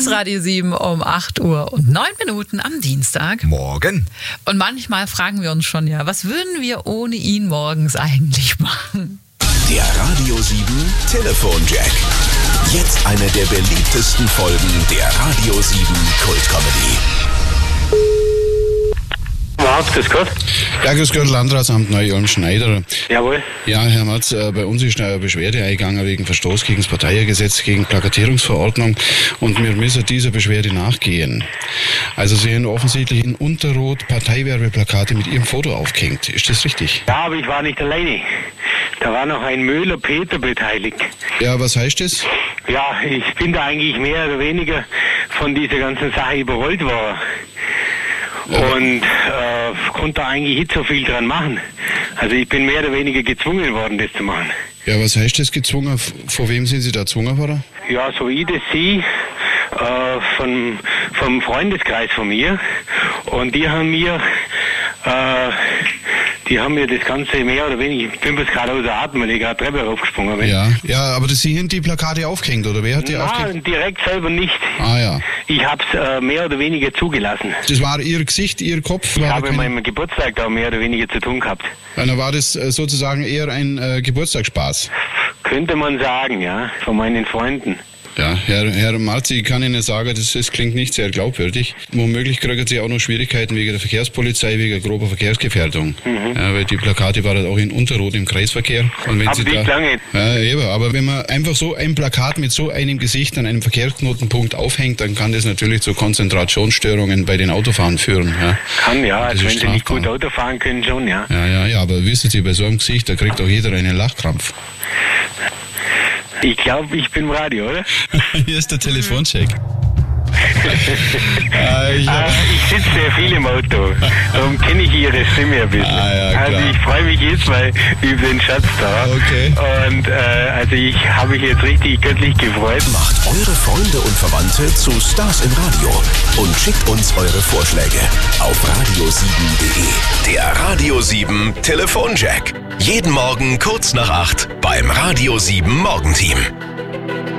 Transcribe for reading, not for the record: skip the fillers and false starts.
ist Radio 7 um 8:09 am Dienstag. Morgen. Und manchmal fragen wir uns schon, ja, was würden wir ohne ihn morgens eigentlich machen? Der Radio 7 Telefonjack. Jetzt eine der beliebtesten Folgen der Radio 7 Kultcomedy. Marz, grüß Gott. Ja, grüß Gott, Landratsamt Neu-Ulm-Schneider. Jawohl. Ja, Herr Marz, bei uns ist eine Beschwerde eingegangen wegen Verstoß gegen das Parteigesetz, gegen Plakatierungsverordnung und wir müssen dieser Beschwerde nachgehen. Also Sie haben offensichtlich in Unterrot Parteiwerbeplakate mit Ihrem Foto aufgehängt. Ist das richtig? Ja, aber ich war nicht alleine. Da war noch ein Müller-Peter beteiligt. Ja, was heißt das? Ja, ich bin da eigentlich mehr oder weniger von dieser ganzen Sache überrollt worden. Und konnte da eigentlich nicht so viel dran machen. Also ich bin mehr oder weniger gezwungen worden, das zu machen. Ja, was heißt das gezwungen? Vor wem sind Sie da gezwungen worden? Ja, so ich das sehe, vom Freundeskreis von mir. Und die haben mir das Ganze mehr oder weniger, ich bin bis gerade außer Atem, weil ich gerade Treppe raufgesprungen bin. Ja, aber Sie haben die Plakate aufgehängt, oder wer hat die aufgehängt? Nein, direkt selber nicht. Ah ja. Ich habe es mehr oder weniger zugelassen. Das war Ihr Gesicht, Ihr Kopf? Ich habe in meinem Geburtstag da mehr oder weniger zu tun gehabt. Dann war das sozusagen eher ein Geburtstagsspaß? Könnte man sagen, ja, von meinen Freunden. Ja, Herr Marz, ich kann Ihnen sagen, das klingt nicht sehr glaubwürdig. Womöglich kriegen Sie auch noch Schwierigkeiten wegen der Verkehrspolizei, wegen grober Verkehrsgefährdung. Ja, weil die Plakate waren auch in Unterrot im Kreisverkehr. Und wenn Aber Sie die lange. Ja, eben, aber wenn man einfach so ein Plakat mit so einem Gesicht an einem Verkehrsknotenpunkt aufhängt, dann kann das natürlich zu Konzentrationsstörungen bei den Autofahrern führen. Ja. Kann, ja, Das also ist wenn sie nicht strafbar. gut Auto fahren können, schon, ja. Ja, aber wissen Sie, bei so einem Gesicht, da kriegt auch jeder einen Lachkrampf. Ich glaube, ich bin im Radio, oder? Hier ist der Telefoncheck. Ich sitze sehr viel im Auto, darum kenne ich Ihre Stimme ein bisschen. Ja, klar. Also ich freue mich jetzt mal über den Schatz da. Okay. Und also ich habe mich jetzt richtig göttlich gefreut. Macht eure Freunde und Verwandte zu Stars im Radio und schickt uns eure Vorschläge auf radio7.de. Der Radio 7 Telefonjack. Jeden Morgen kurz nach 8 beim Radio 7 Morgenteam.